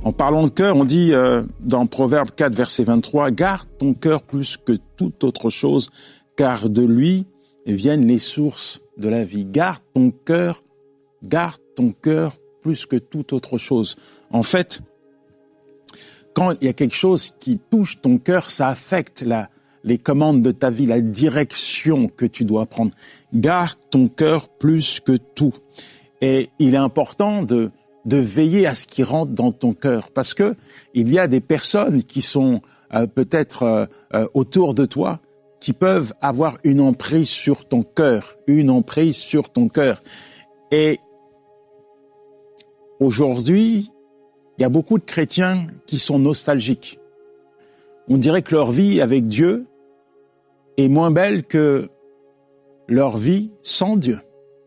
En parlant de cœur, on dit dans Proverbe 4, verset 23, « Garde ton cœur plus que toute autre chose, car de lui viennent les sources de la vie. » Garde ton cœur plus que toute autre chose. En fait, quand il y a quelque chose qui touche ton cœur, ça affecte les commandes de ta vie, la direction que tu dois prendre. Garde ton cœur plus que tout. Et il est important de veiller à ce qui rentre dans ton cœur, parce que il y a des personnes qui sont peut-être autour de toi, qui peuvent avoir une emprise sur ton cœur, Et aujourd'hui, il y a beaucoup de chrétiens qui sont nostalgiques. On dirait que leur vie avec Dieu est moins belle que leur vie sans Dieu.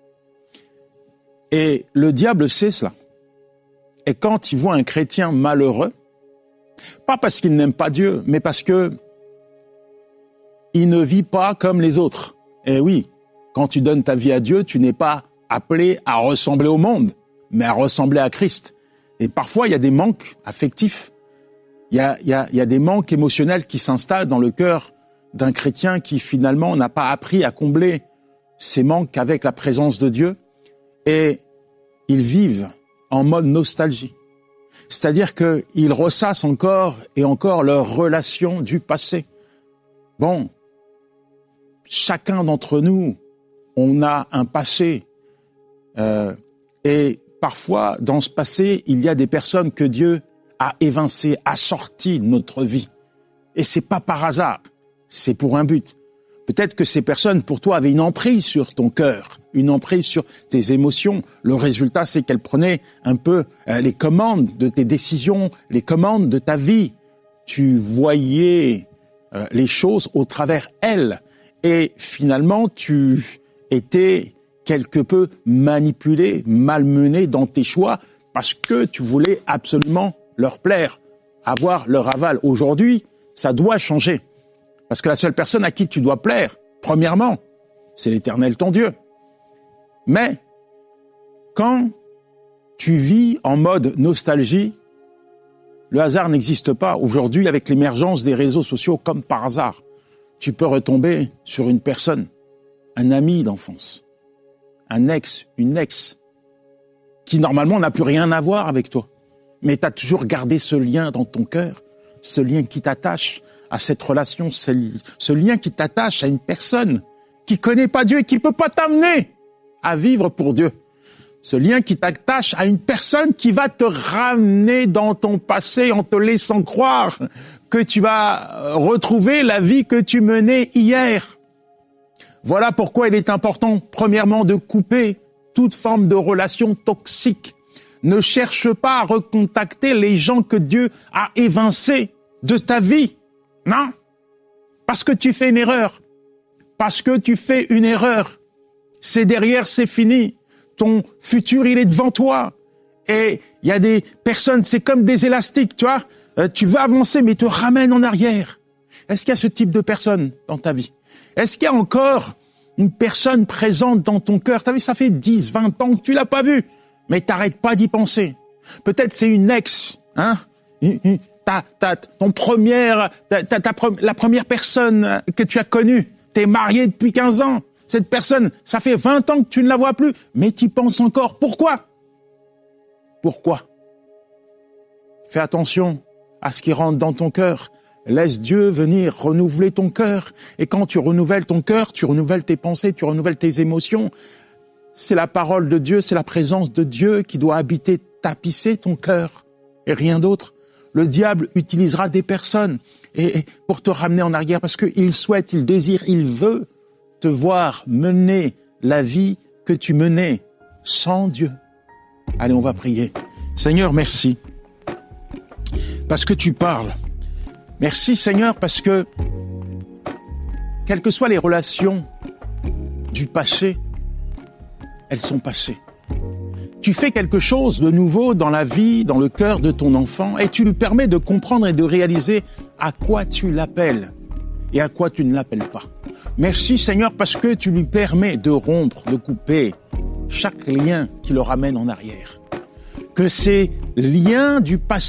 Et le diable sait cela. Et quand il voit un chrétien malheureux, pas parce qu'il n'aime pas Dieu, mais parce que il ne vit pas comme les autres. Et oui, quand tu donnes ta vie à Dieu, tu n'es pas appelé à ressembler au monde, mais à ressembler à Christ. Et parfois, il y a des manques affectifs, il y a des manques émotionnels qui s'installent dans le cœur d'un chrétien qui finalement n'a pas appris à combler ces manques avec la présence de Dieu. Et ils vivent en mode nostalgie. C'est-à-dire qu'ils ressassent encore et encore leurs relations du passé. Bon, chacun d'entre nous, on a un passé. Et parfois, dans ce passé, il y a des personnes que Dieu a évincées, a sorties de notre vie. Et c'est pas par hasard, c'est pour un but. Peut-être que ces personnes, pour toi, avaient une emprise sur ton cœur, une emprise sur tes émotions. Le résultat, c'est qu'elles prenaient un peu les commandes de tes décisions, les commandes de ta vie. Tu voyais les choses au travers elles. Et finalement, tu étais quelque peu manipulé, malmené dans tes choix parce que tu voulais absolument leur plaire, avoir leur aval. Aujourd'hui, ça doit changer. Parce que la seule personne à qui tu dois plaire, premièrement, c'est l'Éternel ton Dieu. Mais quand tu vis en mode nostalgie, le hasard n'existe pas. Aujourd'hui, avec l'émergence des réseaux sociaux, comme par hasard, tu peux retomber sur une personne, un ami d'enfance, un ex, une ex, qui normalement n'a plus rien à voir avec toi. Mais tu as toujours gardé ce lien dans ton cœur, ce lien qui t'attache à cette relation, ce lien qui t'attache à une personne qui connaît pas Dieu et qui peut pas t'amener à vivre pour Dieu. Ce lien qui t'attache à une personne qui va te ramener dans ton passé en te laissant croire que tu vas retrouver la vie que tu menais hier. Voilà pourquoi il est important, premièrement, de couper toute forme de relation toxique. Ne cherche pas à recontacter les gens que Dieu a évincés de ta vie. Non, parce que tu fais une erreur. Parce que tu fais une erreur. C'est derrière, c'est fini. Ton futur, il est devant toi. Et il y a des personnes, c'est comme des élastiques, tu vois. Tu veux avancer, mais te ramène en arrière. Est-ce qu'il y a ce type de personne dans ta vie? Est-ce qu'il y a encore une personne présente dans ton cœur? T'as vu, ça fait 10, 20 ans que tu l'as pas vue, mais t'arrêtes pas d'y penser. Peut-être c'est une ex, hein? La première personne que tu as connue, t'es marié depuis 15 ans. Cette personne, ça fait 20 ans que tu ne la vois plus, mais tu y penses encore. Pourquoi? Pourquoi? Fais attention à ce qui rentre dans ton cœur. Laisse Dieu venir renouveler ton cœur. Et quand tu renouvelles ton cœur, tu renouvelles tes pensées, tu renouvelles tes émotions. C'est la parole de Dieu, c'est la présence de Dieu qui doit habiter, tapisser ton cœur et rien d'autre. Le diable utilisera des personnes et pour te ramener en arrière parce qu'il souhaite, il désire, il veut te voir mener la vie que tu menais sans Dieu. Allez, on va prier. Seigneur, merci parce que tu parles. Merci Seigneur parce que quelles que soient les relations du passé, elles sont passées. Tu fais quelque chose de nouveau dans la vie, dans le cœur de ton enfant et tu lui permets de comprendre et de réaliser à quoi tu l'appelles et à quoi tu ne l'appelles pas. Merci Seigneur parce que tu lui permets de rompre, de couper chaque lien qui le ramène en arrière. Que ces liens du passé